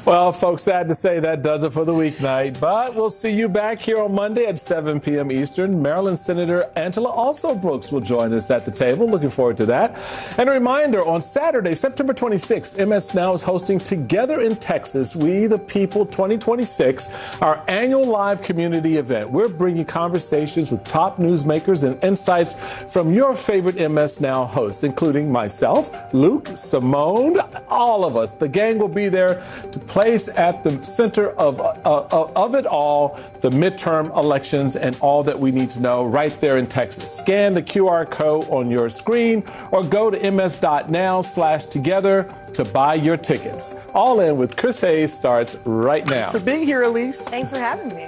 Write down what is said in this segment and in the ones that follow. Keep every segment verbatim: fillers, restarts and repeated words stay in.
Well, folks, sad to say that does it for the weeknight, but we'll see you back here on Monday at seven p.m. Eastern. Maryland Senator Angela Also Brooks will join us at the table. Looking forward to that. And a reminder, on Saturday, September twenty-sixth, M S Now is hosting Together in Texas, We the People twenty twenty-six, our annual live community event. We're bringing conversations with top newsmakers and insights from your favorite M S Now hosts, including myself, Luke, Simone, all of us. The gang will be there to place at the center of, uh, of it all, the midterm elections and all that we need to know right there in Texas. Scan the Q R code on your screen or go to ms.now slash together to buy your tickets. All In with Chris Hayes starts right now. Thanks for being here, Elise. Thanks for having me.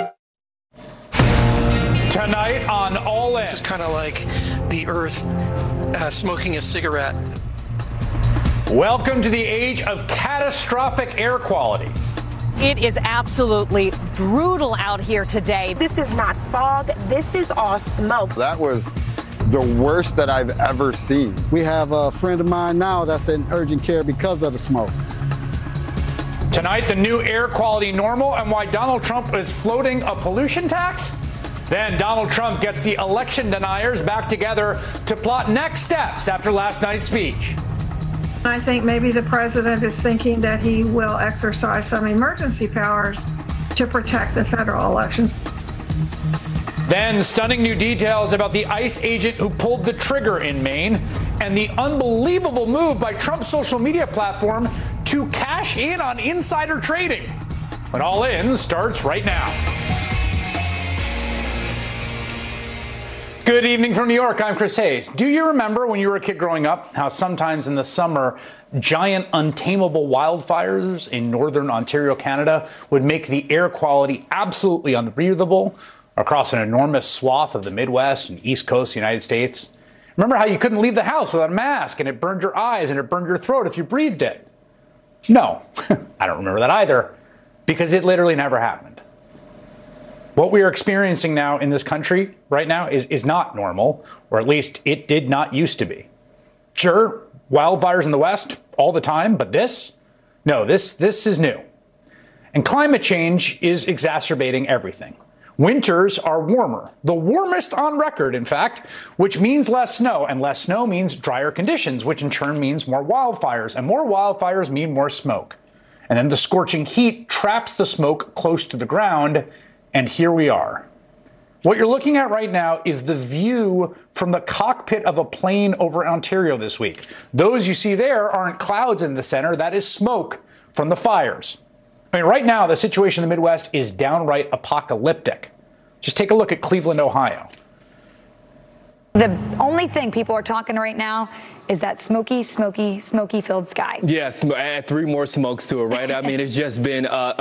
Tonight on All In. It's kind of like the earth uh, smoking a cigarette. Welcome to the age of catastrophic air quality. It is absolutely brutal out here today. This is not fog. This is all smoke. That was the worst that I've ever seen. We have a friend of mine now that's in urgent care because of the smoke. Tonight, the new air quality normal and why Donald Trump is floating a pollution tax. Then Donald Trump gets the election deniers back together to plot next steps after last night's speech. I think maybe the president is thinking that he will exercise some emergency powers to protect the federal elections. Then stunning new details about the ICE agent who pulled the trigger in Maine and the unbelievable move by Trump's social media platform to cash in on insider trading. When All In starts right now. Good evening from New York. I'm Chris Hayes. Do you remember when you were a kid growing up how sometimes in the summer, giant untamable wildfires in northern Ontario, Canada would make the air quality absolutely unbreathable across an enormous swath of the Midwest and East Coast of the United States? Remember how you couldn't leave the house without a mask and it burned your eyes and it burned your throat if you breathed it? No, I don't remember that either, because it literally never happened. What we are experiencing now in this country right now is, is not normal, or at least it did not used to be. Sure, wildfires in the West all the time, but this? No, this, this is new. And climate change is exacerbating everything. Winters are warmer, the warmest on record, in fact, which means less snow, and less snow means drier conditions, which in turn means more wildfires, and more wildfires mean more smoke. And then the scorching heat traps the smoke close to the ground. And here we are. What you're looking at right now is the view from the cockpit of a plane over Ontario this week. Those you see there aren't clouds in the center. That is smoke from the fires. I mean, right now, the situation in the Midwest is downright apocalyptic. Just take a look at Cleveland, Ohio. The only thing people are talking right now is that smoky, smoky, smoky-filled sky. Yes, add three more smokes to it, right? I mean, it's just been... Uh,